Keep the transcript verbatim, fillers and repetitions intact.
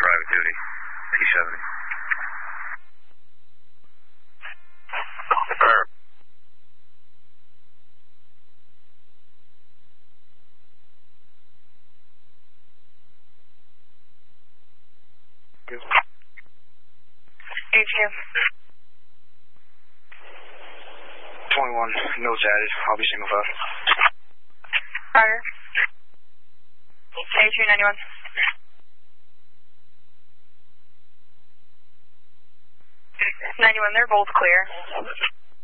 private duty. P seventy. Affirm. H M. twenty-one, notes added. I'll be single five. Roger. A three ninety-one. ninety-one, they're both clear.